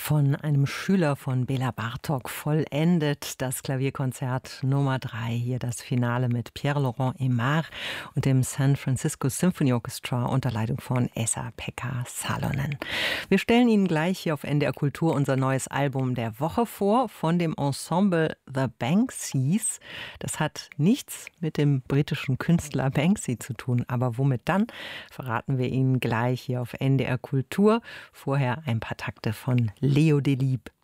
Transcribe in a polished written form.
Von einem Schüler von Bela Bartók vollendet das Klavierkonzert Nummer 3. Hier das Finale mit Pierre-Laurent Aimard und dem San Francisco Symphony Orchestra unter Leitung von Esa-Pekka Salonen. Wir stellen Ihnen gleich hier auf NDR Kultur unser neues Album der Woche vor von dem Ensemble The Banksys. Das hat nichts mit dem britischen Künstler Banksy zu tun, aber womit dann, verraten wir Ihnen gleich hier auf NDR Kultur. Vorher ein paar Takte von Leo Delibes.